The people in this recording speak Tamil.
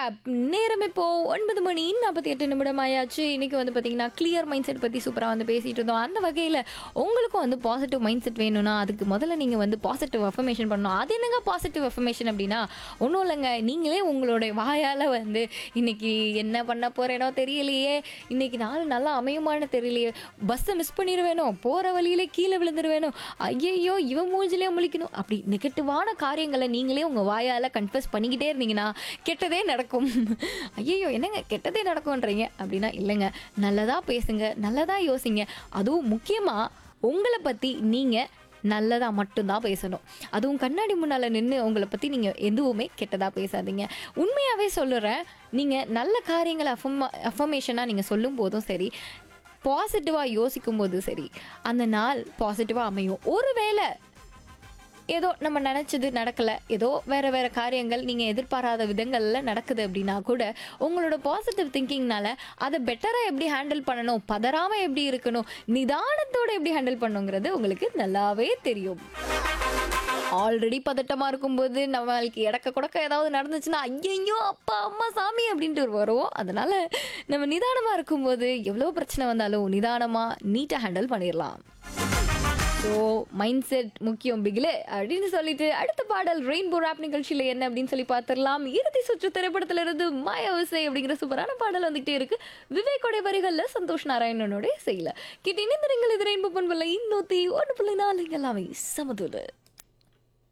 நேரம் இப்போ 9 மணி 48 நிமிடம் ஆயாச்சு. இன்னைக்கு வந்து பார்த்தீங்கன்னா, கிளியர் மைண்ட் செட் பத்தி சூப்பரா வந்து பேசிட்டு இருந்தோம். அந்த வகையில உங்களுக்கும் வந்து பாசிட்டிவ் மைண்ட் செட் வேணும்னா, அதுக்கு முதல்ல நீங்க வந்து பாசிட்டிவ் அஃபர்மேஷன் பண்ணணும். அது என்னங்க பாசிட்டிவ் அஃபர்மேஷன் அப்டின்னா, ஒண்ணும் இல்லங்க. நீங்களே உங்களுடைய வாயால வந்து, "இன்னைக்கு என்ன பண்ண போறேனோ தெரியலையே, இன்னைக்கு நாள் நல்லா அமையுமான்னு தெரியலையே, பஸ்ஸ மிஸ் பண்ணிருவேனோ, போற வழியிலே கீழ விழுந்துருவேனோ, ஐயய்யோ! இவன் மூஞ்சிலே முழிக்கணும்." அப்படி நெகட்டிவான காரியங்கள நீங்களே உங்க வாயால கன்ஃபெஸ் பண்ணிக்கிட்டே இருந்தீங்கன்னா, கெட்டதே நடக்கும். ஐயய்யோ! என்னங்க கெட்டதே நடக்கும்ன்றீங்க அப்படின்னா, இல்லைங்க. நல்லதா பேசுங்க, நல்லதா யோசிங்க. அதுவும் முக்கியமா உங்கள பத்தி நீங்க நல்லதா மட்டும் தான் பேசணும். அதுவும் கண்ணாடி முன்னால நின்னு உங்கள பத்தி நீங்க எதுவுமே கெட்டதா பேசாதீங்க. உண்மையாவே சொல்லுறேன். நீங்க நல்ல காரியங்கள அஃபர்மேஷனா நீங்க சொல்லும்போதும் சரி, பாசிட்டிவா யோசிக்கும்போதும் சரி, அந்த நாள் பாசிட்டிவா அமையும். ஒருவேள ஏதோ நம்ம நினைச்சது நடக்கல. ஏதோ வேற வேற காரியங்கள் நீங்க எதிர்பாராத விதங்கள்ல நடக்குது அப்படின்னா கூட, உங்களோட பாசிட்டிவ் திங்கிங்னால அத பெட்டரா எப்படி ஹேண்டில் பண்ணணும், பதறாம எப்படி இருக்கணும், நிதானத்தோட எப்படி ஹேண்டில் பண்ணணுங்கிறது உங்களுக்கு நல்லாவே தெரியும். ஆல்ரெடி பதட்டமா இருக்கும்போது நம்மளுக்கு எடக்க கொடக்க ஏதாவது நடந்துச்சுன்னா, ஐயையோ! அப்பா, அம்மா, சாமி அப்படின்ட்டு வரும். அதனால நம்ம நிதானமா இருக்கும்போது எவ்வளோ பிரச்சனை வந்தாலும் நிதானமா, நீட்டா ஹேண்டில் பண்ணிரலாம். ஸோ மைண்ட் செட் முக்கியம் பிகிலே அப்படின்னு சொல்லிட்டு அடுத்த பாடல் ரெயின்போ ராப் நிகழ்ச்சியில் என்ன அப்படின்னு சொல்லி பார்த்துடலாம். இறுதி சுற்று திரைப்படத்திலிருந்து மாயவசை அப்படிங்கிற சூப்பரான பாடல் வந்துகிட்டே இருக்கு. விவேக்கோடைய வரிகளில் சந்தோஷ் நாராயணனோட செய்யல கிட்ட இணைந்திருங்கள். இது ரெயின்போ பண்பலை 101.4 எல்லாமே சமதுல.